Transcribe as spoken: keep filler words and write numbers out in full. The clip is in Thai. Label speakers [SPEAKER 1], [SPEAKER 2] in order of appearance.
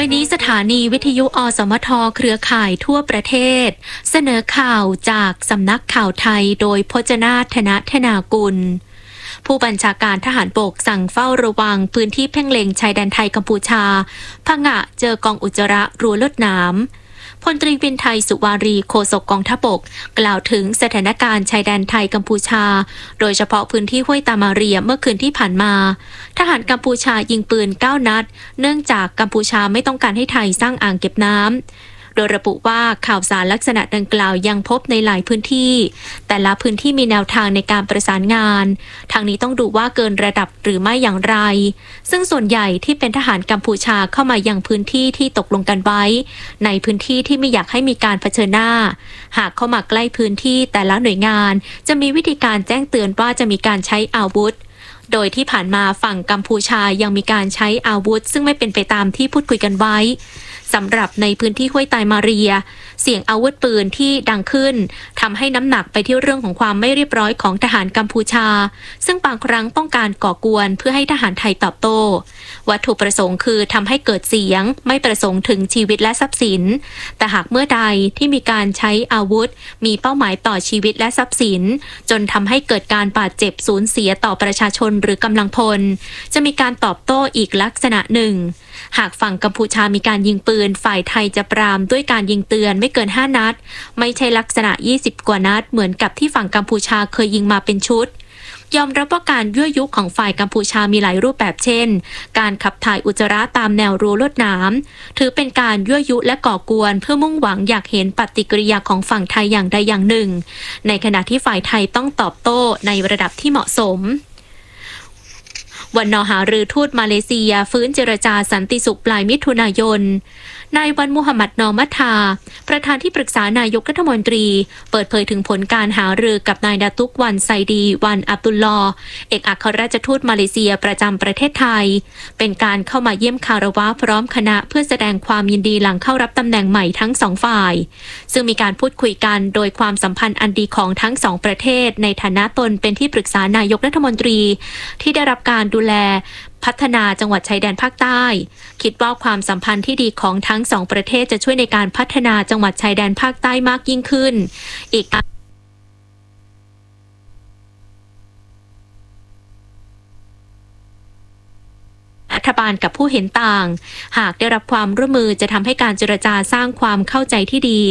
[SPEAKER 1] ไปนี้สถานีวิทยุอสมทเครือข่ายทั่วประเทศเสนอข่าวจากสำนักข่าวไทยโดยพจนาถนธนากุลผู้บัญชาการทหารบกสั่งเฝ้าระวังพื้นที่เพ่งเล็งชายแดนไทยกัมพูชาผงะเจอกองอุจจาระรัวลวดหนามพลตรีวินไทยสุวารีโฆษกกองทัพบกกล่าวถึงสถานการณ์ชายแดนไทยกัมพูชาโดยเฉพาะพื้นที่ห้วยตามาเรียเมื่อคืนที่ผ่านมาทหารกัมพูชายิงปืนเก้านัดเนื่องจากกัมพูชาไม่ต้องการให้ไทยสร้างอ่างเก็บน้ำโดยระบุว่าข่าวสารลักษณะดังกล่าวยังพบในหลายพื้นที่แต่ละพื้นที่มีแนวทางในการประสานงานทางนี้ต้องดูว่าเกินระดับหรือไม่อย่างไรซึ่งส่วนใหญ่ที่เป็นทหารกัมพูชาเข้ามายังพื้นที่ที่ตกลงกันไว้ในพื้นที่ที่ไม่อยากให้มีการเผชิญหน้าหากเข้ามาใกล้พื้นที่แต่ละหน่วยงานจะมีวิธีการแจ้งเตือนว่าจะมีการใช้อาวุธโดยที่ผ่านมาฝั่งกัมพูชายังมีการใช้อาวุธซึ่งไม่เป็นไปตามที่พูดคุยกันไว้สำหรับในพื้นที่ห้วยตายมาเรียเสียงอาวุธปืนที่ดังขึ้นทำให้น้ำหนักไปที่เรื่องของความไม่เรียบร้อยของทหารกัมพูชาซึ่งบางครั้งต้องการก่อกวนเพื่อให้ทหารไทยตอบโต้วัตถุประสงค์คือทำให้เกิดเสียงไม่ประสงค์ถึงชีวิตและทรัพย์สินแต่หากเมื่อใดที่มีการใช้อาวุธมีเป้าหมายต่อชีวิตและทรัพย์สินจนทำให้เกิดการบาดเจ็บสูญเสียต่อประชาชนหรือกำลังพลจะมีการตอบโต้อีกลักษณะหนึ่งหากฝั่งกัมพูชามีการยิงปืนฝ่ายไทยจะปรามด้วยการยิงเตือนไม่เกินห้านัดไม่ใช่ลักษณะยี่สิบกว่านัดเหมือนกับที่ฝั่งกัมพูชาเคยยิงมาเป็นชุดยอมรับว่าการยั่วยุของฝ่ายกัมพูชามีหลายรูปแบบเช่นการขับถ่ายอุจจาระตามแนวรั้วลวดหนามถือเป็นการยั่วยุและก่อกวนเพื่อมุ่งหวังอยากเห็นปฏิกิริยาของฝั่งไทยอย่างใดอย่างหนึ่งในขณะที่ฝ่ายไทยต้องตอบโต้ในระดับที่เหมาะสมวันนหารือทูตมาเลเซียฟื้นเจรจาสันติสุขปลายมิถุนายนนายวันมุฮัมมัดนอมัทธาประธานที่ปรึกษานายกรัฐมนตรีเปิดเผยถึงผลการหารือกับนายดาตุกวันไซดีวันอับดุลลอฮ์เอกอัครราชทูตมาเลเซียประจำประเทศไทยเป็นการเข้ามาเยี่ยมคารวะพร้อมคณะเพื่อแสดงความยินดีหลังเข้ารับตำแหน่งใหม่ทั้งสองฝ่ายซึ่งมีการพูดคุยกันโดยความสัมพันธ์อันดีของทั้งสองประเทศในฐานะตนเป็นที่ปรึกษานายกรัฐมนตรีที่ได้รับการดูแลพัฒนาจังหวัดชายแดนภาคใต้คิดว่าความสัมพันธ์ที่ดีของทั้งสองประเทศจะช่วยในการพัฒนาจังหวัดชายแดนภาคใต้มากยิ่งขึ้นอีกรัฐบาลกับผู้เห็นต่างหากได้รับความร่วมมือจะทำให้การเจรจาสร้างความเข้าใจที่ดี